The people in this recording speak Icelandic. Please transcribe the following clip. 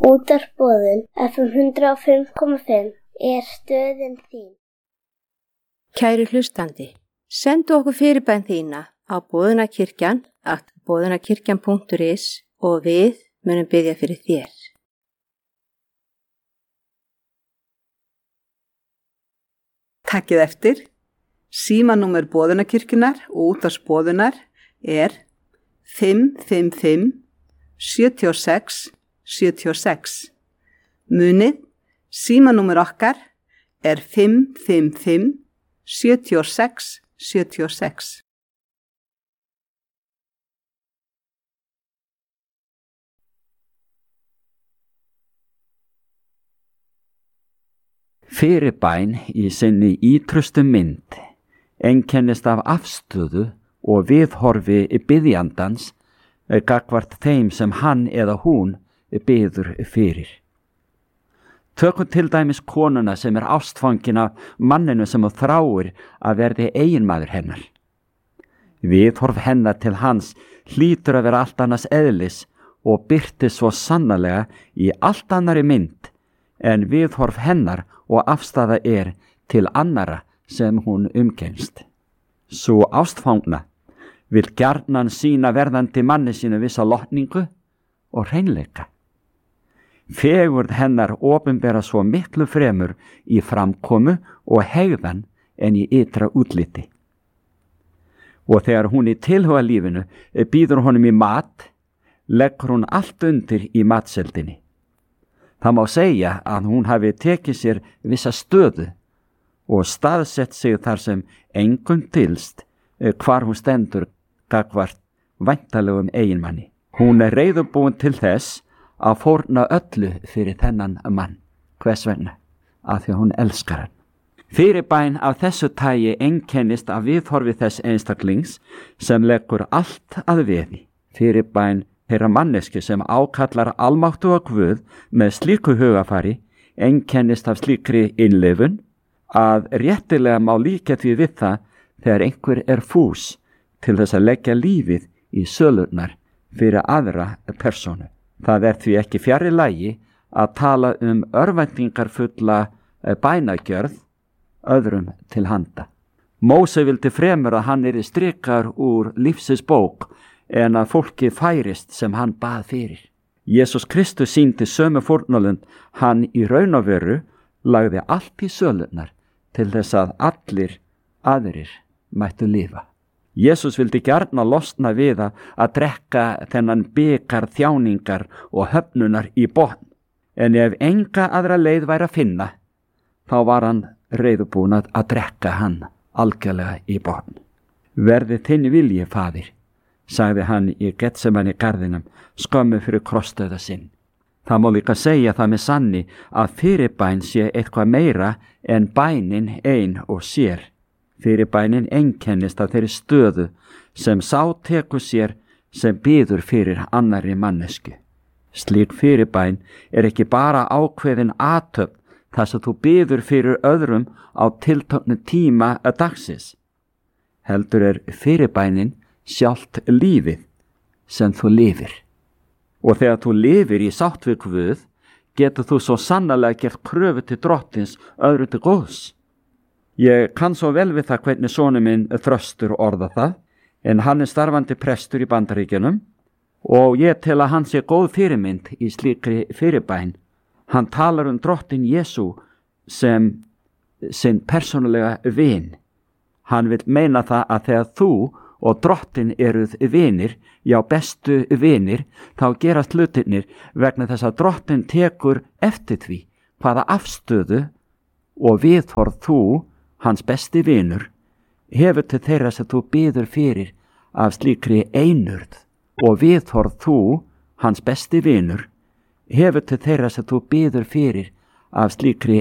Útvarpsboðun FM 105,5 stöðin þín. Kæri hlustandi, sendu okkur fyrirbæn þína á boðunarkirkjan@boðunarkirkjan.is og við munum biðja fyrir þér. Takkið eftir. Símanúmer Boðunarkirkjunnar og útvarpsboðunar 555 76 76. Munið, símanúmer okkar 555 76 76. Fyrirbæn í sinni ítrustu mynd einkennist af afstöðu og viðhorfi biðjandans gagnvart þeim sem hann eða hún biður fyrir. Tökum til dæmis konuna sem ástfangin af manninu sem þráir að verði eiginmaður hennar. Viðhorf hennar til hans hlýtur að vera allt annars eðlis og birtist svo sannarlega í allt annari mynd en viðhorf hennar og afstaða til annara sem hún umgengst. Sú ástfangna vill gjarnan sýna verðandi manni sínu vissa lotningu og hreinleika. Fegurð hennar opinbera svo miklu fremur í framkomu og hegðan en í ytra útliti. Og þegar hún í tilhugalífinu býður honum í mat, leggur hún allt undir í matseldinni. Það má segja að hún hafi tekið sér vissa stöðu og staðsett sig þar sem engum dylst hvar hún stendur gagnvart væntanlegum eiginmanni. Hún reiðubúin til þess að fórna öllu fyrir þennan mann. Hvers vegna? Af því að hún elskar hann. Fyrirbæn af þessu tagi einkennist af viðhorfi þess einstaklings sem leggur allt að veði. Fyrirbæn þeirra manneski sem ákallar almáttuga Guð með slíku hugafari einkennist af slíkri innlifun að réttilega má líka því við það þegar einhver fús til þess að leggja lífið í sölurnar fyrir aðra persónu. Það því ekki fjarri lagi að tala örvæntingarfulla bænagjörð öðrum til handa. Móse vildi fremur að hann yrði strikaður úr lífsins bók en að fólki færist sem hann bað fyrir. Jesús Kristus sýndi sömu fórnarlund, hann í raun og veru lagði allt í sölurnar til þess að allir aðrir mættu lifa. Jesús vildi gjarna losna við að drekka þennan bikar þjáningar og höfnunar í botn, en ef enga aðra leið væri að finna, þá var hann reiðubúinn að drekka hann algjörlega í botn. Verði þinn vilji, faðir, sagði hann í Getsemani garðinum skömmu fyrir krossdauða sinn. Það má líka segja það með sanni að fyrirbæn sé eitthvað meira en bænin ein og sér. Fyrirbænin einkennist af þeirri stöðu sem sá tekur sér sem biður fyrir annarri mannesku. Slík fyrirbæn ekki bara ákveðin athöfn þar sem þú biður fyrir öðrum á tilteknu tíma dagsins. Heldur fyrirbænin sjálft lífið sem þú lifir. Og þegar þú lifir í sátt við Guð, getur þú svo sannarlega gert kröfu til drottins öðru til góðs. Ég kann svo vel við það hvernig sonur minn Þröstur orða það, en hann starfandi prestur í Bandaríkjunum og ég tel að hann sé góð fyrirmynd í slíkri fyrirbæn. Hann talar drottin Jesú sem sinn persónulega vin. Hann vil meina það að þegar þú og drottin eruð vinir, já bestu vinir, þá gerast hlutirnir vegna þess að drottin tekur eftir því hvaða afstöðu og viðhorf þú, hans besti vinur, hefur til þeirra sem þú biður fyrir af slíkri einurð og viðhorf þú, hans besti vinur, hefur til þeirra sem þú biður fyrir af slíkri